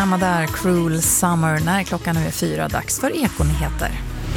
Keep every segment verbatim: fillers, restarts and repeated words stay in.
Stämma där, Cruel Summer, när klockan nu är fyra, dags för Ekonyheter.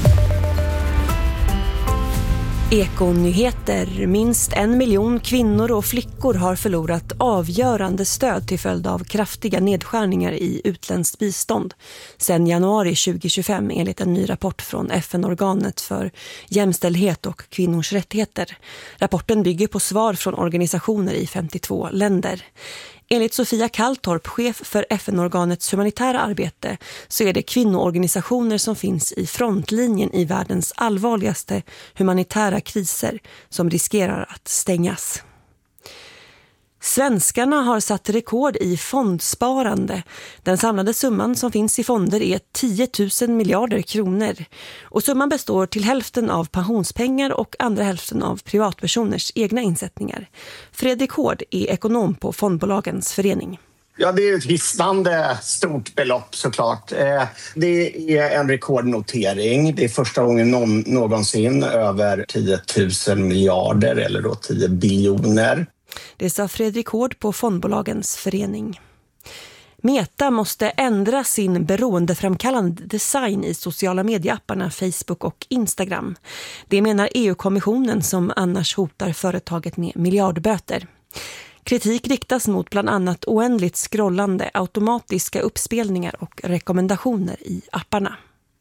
Ekonyheter. Minst en miljon kvinnor och flickor har förlorat avgörande stöd till följd av kraftiga nedskärningar i utländskt bistånd sedan januari tjugohundratjugofem enligt en ny rapport från F N-organet för jämställdhet och kvinnors rättigheter. Rapporten bygger på svar från organisationer i femtiotvå länder. Enligt Sofia Kalltorp, chef för F N-organets humanitära arbete, så är det kvinnoorganisationer som finns i frontlinjen i världens allvarligaste humanitära kriser som riskerar att stängas. Svenskarna har satt rekord i fondsparande. Den samlade summan som finns i fonder är tio tusen miljarder kronor. Och summan består till hälften av pensionspengar och andra hälften av privatpersoners egna insättningar. Fredrik Hård är ekonom på Fondbolagens förening. Ja, det är ett hisnande stort belopp såklart. Det är en rekordnotering. Det är första gången någon, någonsin över tio tusen miljarder eller då tio biljoner. Det sa Fredrik Hård på Fondbolagens förening. Meta måste ändra sin beroendeframkallande design i sociala medieapparna Facebook och Instagram. Det menar E U-kommissionen som annars hotar företaget med miljardböter. Kritik riktas mot bland annat oändligt scrollande, automatiska uppspelningar och rekommendationer i apparna.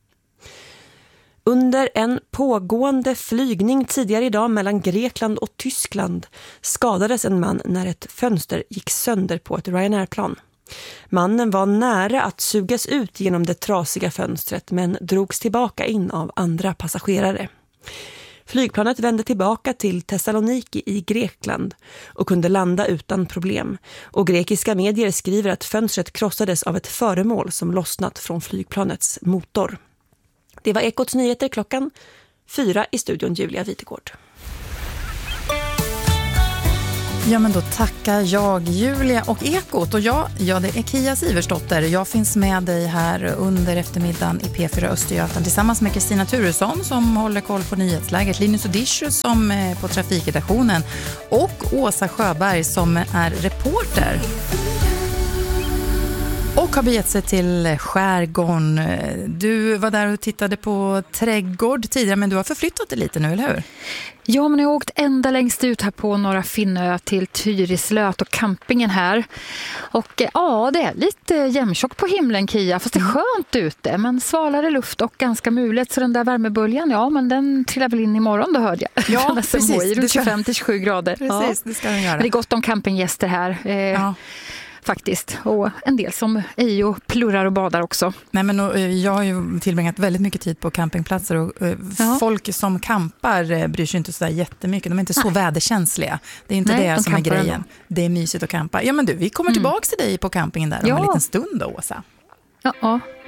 Under en pågående flygning tidigare idag mellan Grekland och Tyskland skadades en man när ett fönster gick sönder på ett Ryanair-plan. Mannen var nära att sugas ut genom det trasiga fönstret men drogs tillbaka in av andra passagerare. Flygplanet vände tillbaka till Thessaloniki i Grekland och kunde landa utan problem. Och grekiska medier skriver att fönstret krossades av ett föremål som lossnat från flygplanets motor. Det var Ekots nyheter klockan fyra i studion Julia Vitegård. Ja, men då tackar jag Julia och Ekot. Och jag, ja, det är Kia Siversdotter. Jag finns med dig här under eftermiddagen i P fyra Östergötland tillsammans med Kristina Turesson som håller koll på nyhetsläget, Linus Odischu som är på trafikredaktionen och Åsa Sjöberg som är reporter. Och har begett sig till skärgården. Du var där och tittade på trädgård tidigare, men du har förflyttat dig lite nu, eller hur? Ja, men jag har åkt ända längst ut här på Norra Finnö till Tyrislöt och campingen här. Och ja, det är lite jämntjockt på himlen, Kia, fast det är skönt ute. Men svalare luft och ganska mulet, så den där värmeböljan, ja, men den trillar väl in imorgon, då hörde jag. Ja, precis. I runt tjugofem till tjugosju grader. Precis, ja. Det ska den göra. Men det är gott om campinggäster här. Eh, ja. Faktiskt. Och en del som är och plurrar och badar också. Nej, men och, jag har ju tillbringat väldigt mycket tid på campingplatser och ja. Folk som campar bryr sig inte så där jättemycket. De är inte så Nej. väderkänsliga. Det är inte Nej, det de som är grejen. Ändå. Det är mysigt att campa. Ja, men du, vi kommer mm. tillbaka till dig på campingen där om ja. en liten stund då, Åsa. Ja, ja.